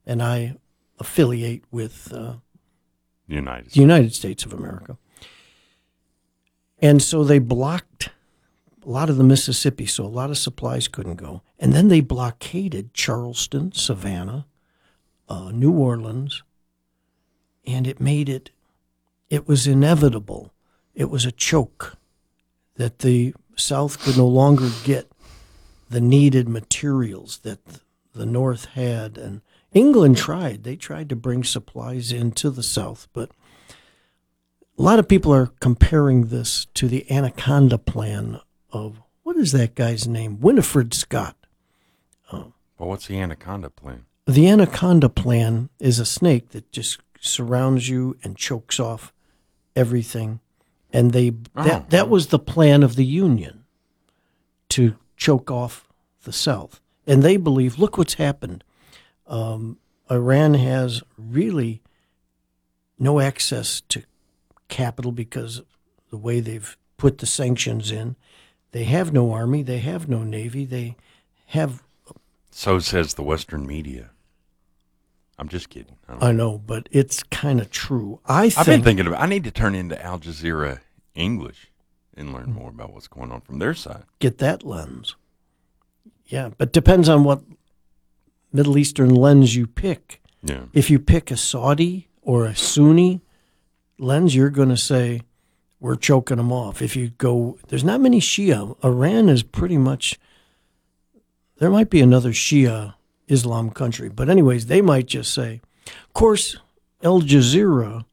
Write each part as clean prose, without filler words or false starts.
and I affiliate with the United United States of America. And so they blocked a lot of the Mississippi, so a lot of supplies couldn't go. And then they blockaded Charleston, Savannah, New Orleans, and it was inevitable. It was a choke that the South could no longer get the needed materials that the North had. And England tried. They tried to bring supplies into the South, but a lot of people are comparing this to the Anaconda Plan of, what is that guy's name? Winifred Scott. Well, what's the Anaconda Plan? The Anaconda Plan is a snake that just surrounds you and chokes off everything. And that was the plan of the Union, to choke off the South. And they believe, look what's happened. Iran has really no access to capital because of the way they've put the sanctions in. They have no army. They have no navy. They have... So says the Western media. I'm just kidding. I know, but it's kind of true. I've been thinking about, I need to turn into Al Jazeera English and learn more about what's going on from their side. Get that lens. Yeah, but depends on what Middle Eastern lens you pick. Yeah. If you pick a Saudi or a Sunni lens, you're going to say, we're choking them off. If you go, there's not many Shia. Iran is pretty much, there might be another Shia Islam country. But anyways, they might just say, of course, Al Jazeera.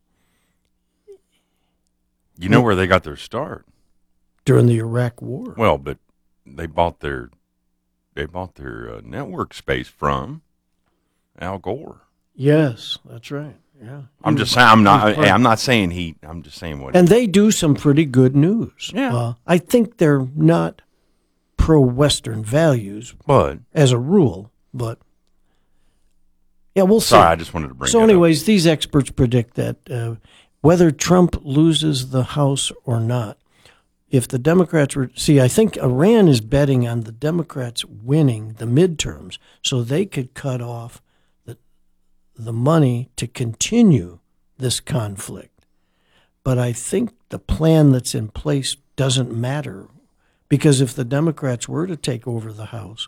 You know where they got their start? During the Iraq War. Well, but they bought their network space from Al Gore. Yes, that's right. Yeah. I'm just saying. I'm not saying he. I'm just saying what. And they do some pretty good news. Yeah. I think they're not pro-Western values, but as a rule. But yeah, we'll see. Sorry, I just wanted to bring. So, that anyways, up. these experts predict that whether Trump loses the House or not, if the Democrats were I think Iran is betting on the Democrats winning the midterms, so they could cut off the money to continue this conflict. But I think the plan that's in place doesn't matter, because if the Democrats were to take over the House,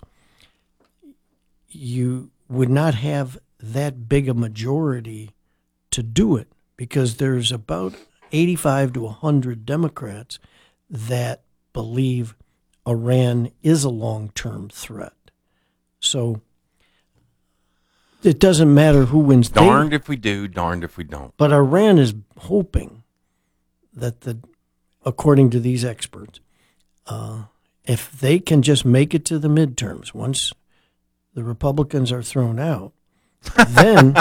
you would not have that big a majority to do it, because there's about 85 to 100 Democrats that believe Iran is a long-term threat. So it doesn't matter who wins. Darned if we do, darned if we don't. But Iran is hoping that according to these experts, if they can just make it to the midterms, once the Republicans are thrown out, then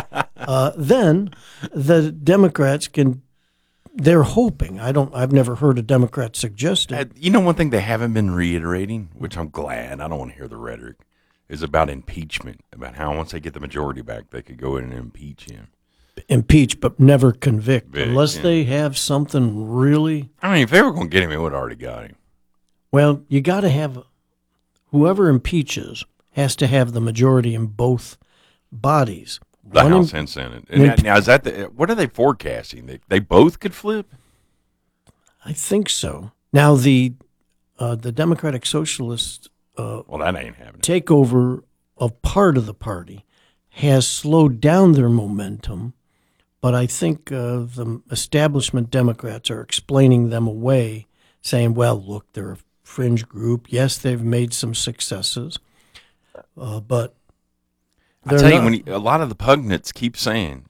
the Democrats can. They're hoping. I've never heard a Democrat suggest it. You know, one thing they haven't been reiterating, which I'm glad. I don't want to hear the rhetoric. Is about impeachment, about how once they get the majority back, they could go in and impeach him. Impeach, but never convict, unless they have something really... I mean, if they were going to get him, it would have already got him. Well, you got to have... Whoever impeaches has to have the majority in both bodies. The House and Senate. And now, is that what are they forecasting? They both could flip? I think so. Now, the Democratic Socialists... well, that ain't happening. Takeover of part of the party has slowed down their momentum, but I think the establishment Democrats are explaining them away, saying, well, look, they're a fringe group. Yes, they've made some successes, but I tell you, a lot of the pundits keep saying,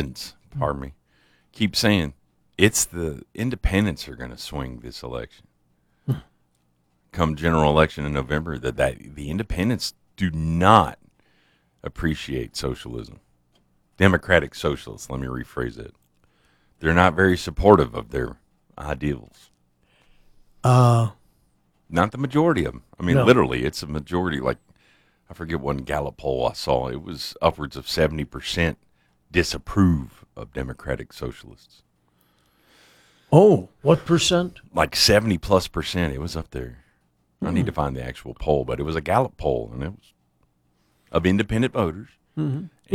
keep saying, it's the independents are going to swing this election. Come general election in November, that the independents do not appreciate socialism. Democratic socialists, let me rephrase it. They're not very supportive of their ideals. Not the majority of them. I mean, literally, it's a majority. Like, I forget one Gallup poll I saw. It was upwards of 70% disapprove of democratic socialists. Oh, what percent? Like 70+%. It was up there. I need to find the actual poll, but it was a Gallup poll, and it was of independent voters. Mm-hmm.